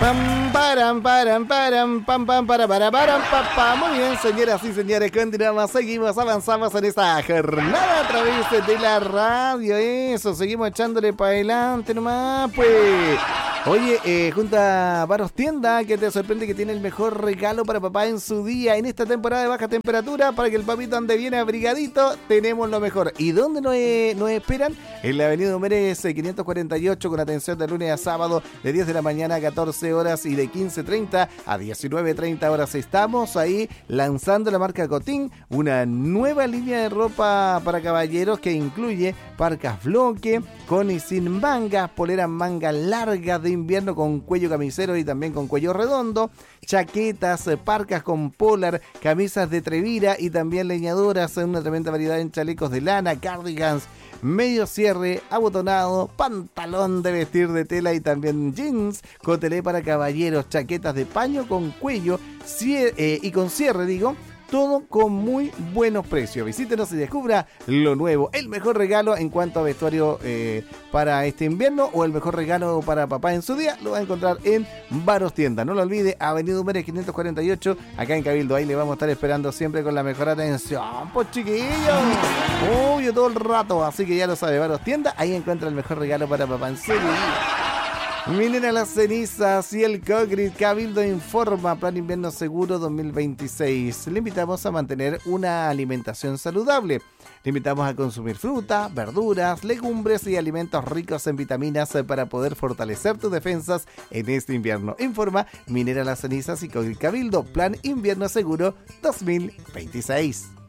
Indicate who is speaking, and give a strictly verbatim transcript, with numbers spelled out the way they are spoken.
Speaker 1: Pam, param, param, param, pam, pam, para, para, param, pam, pam. Muy bien, señoras y señores, continuamos, seguimos, avanzamos en esta jornada a través de la radio. Eso, seguimos echándole para adelante nomás, pues. Oye, eh, junto a Baros Tienda, que te sorprende que tiene el mejor regalo para papá en su día, en esta temporada de baja temperatura, para que el papito ande bien abrigadito, tenemos lo mejor. ¿Y dónde nos, eh, nos esperan? En la avenida Humérez quinientos cuarenta y ocho, con atención de lunes a sábado, de diez de la mañana a catorce horas y de quince treinta a diecinueve treinta horas. Estamos ahí lanzando la marca Cotín, una nueva línea de ropa para caballeros que incluye parcas bloque, con y sin mangas, poleras manga largas de invierno con cuello camisero y también con cuello redondo, chaquetas, parcas con polar, camisas de Trevira y también leñadoras, una tremenda variedad en chalecos de lana, cardigans, medio cierre, abotonado, pantalón de vestir de tela y también jeans, cotelé para caballeros, chaquetas de paño con cuello cier- eh, y con cierre, digo, todo con muy buenos precios. Visítenos y descubra lo nuevo. El mejor regalo en cuanto a vestuario eh, para este invierno, o el mejor regalo para papá en su día, lo va a encontrar en Baros Tienda. No lo olvide, avenida Humérez quinientos cuarenta y ocho, acá en Cabildo. Ahí le vamos a estar esperando siempre con la mejor atención, pues chiquillos. Uy, todo el rato. Así que ya lo sabe, Baros Tienda. Ahí encuentra el mejor regalo para papá en su día. Miren a las cenizas y el Cogrit. Cabildo informa, plan invierno seguro dos mil veintiséis. Le invitamos a mantener una alimentación saludable. Le invitamos a consumir fruta, verduras, legumbres y alimentos ricos en vitaminas para poder fortalecer tus defensas en este invierno. Informa Minera Las Cenizas y Cogrit Cabildo, plan invierno seguro dos mil veintiséis.